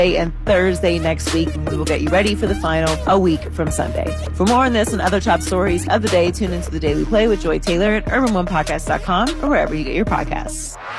and Thursday next week, and we will get you ready for the final a week from Sunday. For more on this and other top stories of the day, tune into The Daily Play with Joy Taylor at urban1podcast.com or wherever you get your podcasts.